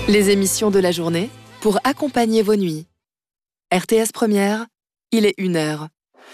Les émissions de la journée pour accompagner vos nuits. RTS Première, il est 1h.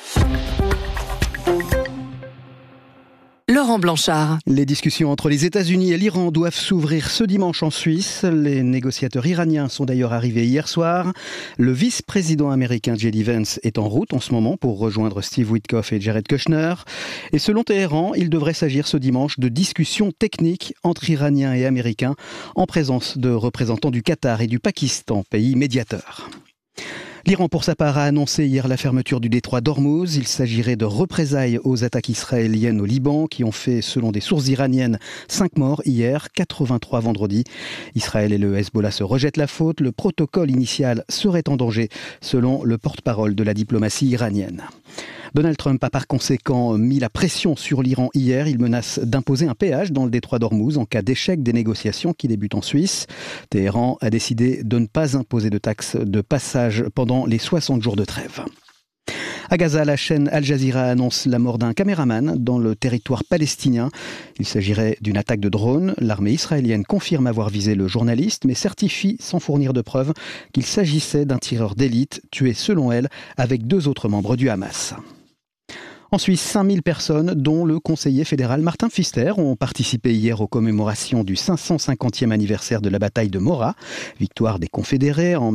Laurent Blanchard. Les discussions entre les États-Unis et l'Iran doivent s'ouvrir ce dimanche en Suisse. Les négociateurs iraniens sont d'ailleurs arrivés hier soir. Le vice-président américain J.D. Vance est en route en ce moment pour rejoindre Steve Witkoff et Jared Kushner. Et selon Téhéran, il devrait s'agir ce dimanche de discussions techniques entre Iraniens et Américains en présence de représentants du Qatar et du Pakistan, pays médiateurs. L'Iran, pour sa part, a annoncé hier la fermeture du détroit d'Ormuz. Il s'agirait de représailles aux attaques israéliennes au Liban qui ont fait, selon des sources iraniennes, 5 morts hier, 83 vendredi. Israël et le Hezbollah se rejettent la faute. Le protocole initial serait en danger, selon le porte-parole de la diplomatie iranienne. Donald Trump a par conséquent mis la pression sur l'Iran hier. Il menace d'imposer un péage dans le détroit d'Ormuz en cas d'échec des négociations qui débutent en Suisse. Téhéran a décidé de ne pas imposer de taxes de passage pendant les 60 jours de trêve. À Gaza, la chaîne Al Jazeera annonce la mort d'un caméraman dans le territoire palestinien. Il s'agirait d'une attaque de drone. L'armée israélienne confirme avoir visé le journaliste, mais certifie, sans fournir de preuves, qu'il s'agissait d'un tireur d'élite, tué selon elle avec 2 autres membres du Hamas. En Suisse, 5000 personnes, dont le conseiller fédéral Martin Pfister, ont participé hier aux commémorations du 550e anniversaire de la bataille de Morat, victoire des Confédérés en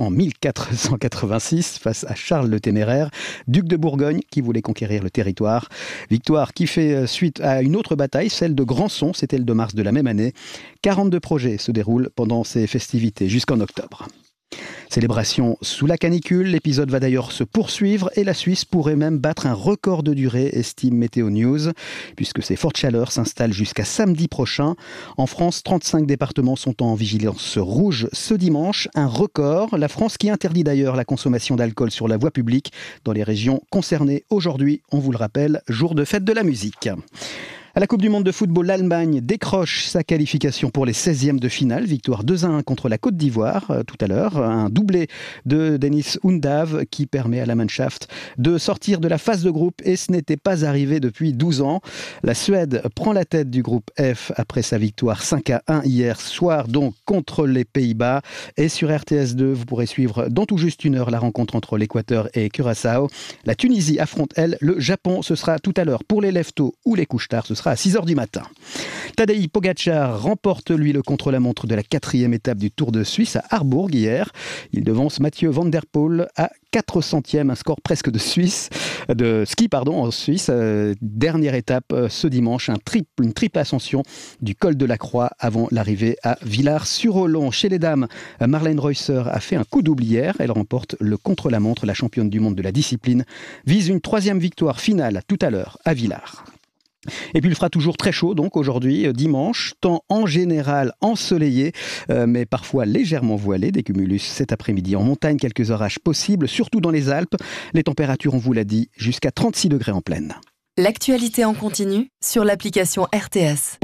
1486 face à Charles le Téméraire, duc de Bourgogne, qui voulait conquérir le territoire. Victoire qui fait suite à une autre bataille, celle de Grandson, c'était le 2 mars de la même année. 42 projets se déroulent pendant ces festivités jusqu'en octobre. Célébration sous la canicule, l'épisode va d'ailleurs se poursuivre et la Suisse pourrait même battre un record de durée, estime Météo News, puisque ces fortes chaleurs s'installent jusqu'à samedi prochain. En France, 35 départements sont en vigilance rouge ce dimanche, un record. La France qui interdit d'ailleurs la consommation d'alcool sur la voie publique dans les régions concernées. Aujourd'hui, on vous le rappelle, jour de fête de la musique. À la Coupe du Monde de football, l'Allemagne décroche sa qualification pour les 16e de finale. Victoire 2-1 contre la Côte d'Ivoire tout à l'heure. Un doublé de Dennis Undav qui permet à la Mannschaft de sortir de la phase de groupe et ce n'était pas arrivé depuis 12 ans. La Suède prend la tête du groupe F après sa victoire 5-1 hier soir donc contre les Pays-Bas. Et sur RTS2, vous pourrez suivre dans tout juste 1 heure la rencontre entre l'Équateur et Curaçao. La Tunisie affronte, elle, le Japon. Ce sera tout à l'heure pour les lève-tôt ou les couches-tard. Ce sera à 6h du matin. Tadej Pogačar remporte, lui, le contre-la-montre de la 4e étape du Tour de Suisse à Harbourg hier. Il devance Mathieu Van Der Poel à 400e, un score presque de ski en Suisse. Dernière étape ce dimanche, une triple ascension du col de la Croix avant l'arrivée à Villars-sur-Olon. Chez les dames, Marlène Reusser a fait un coup double hier. Elle remporte le contre-la-montre. La championne du monde de la discipline vise une 3e victoire finale tout à l'heure à Villars. Et puis il fera toujours très chaud donc aujourd'hui, dimanche, temps en général ensoleillé, mais parfois légèrement voilé, des cumulus cet après-midi en montagne, quelques orages possibles, surtout dans les Alpes. Les températures, on vous l'a dit, jusqu'à 36 degrés en pleine. L'actualité en continu sur l'application RTS.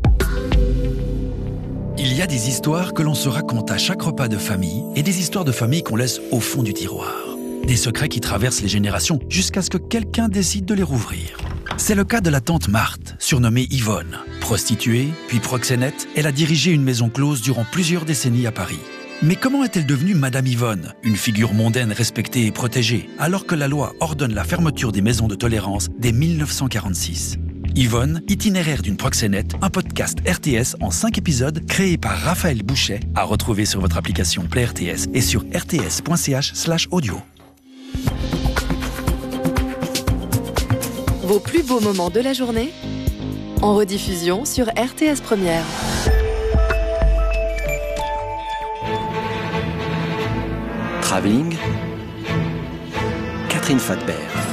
Il y a des histoires que l'on se raconte à chaque repas de famille et des histoires de famille qu'on laisse au fond du tiroir. Des secrets qui traversent les générations jusqu'à ce que quelqu'un décide de les rouvrir. C'est le cas de la tante Marthe, surnommée Yvonne. Prostituée, puis proxénète, elle a dirigé une maison close durant plusieurs décennies à Paris. Mais comment est-elle devenue Madame Yvonne, une figure mondaine respectée et protégée, alors que la loi ordonne la fermeture des maisons de tolérance dès 1946 ? Yvonne, itinéraire d'une proxénète, un podcast RTS en 5 épisodes créé par Raphaël Bouchet, à retrouver sur votre application Play RTS et sur rts.ch/audio. Vos plus beaux moments de la journée en rediffusion sur RTS Première. Travelling, Catherine Fadbert.